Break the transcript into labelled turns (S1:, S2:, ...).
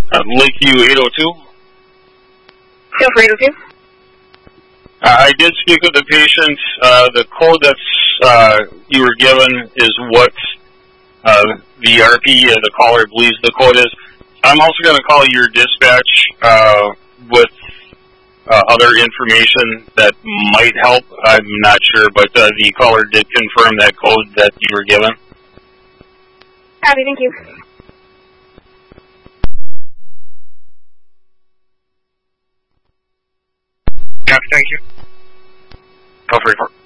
S1: Lakeview 802.
S2: Feel free to do.
S1: I did speak with the patient. The code that's you were given is what the RP, the caller, believes the code is. I'm also going to call your dispatch with other information that might help. I'm not sure, but the caller did confirm that code that you were given.
S2: Copy, thank you.
S3: Copy, thank you.
S1: Call for report.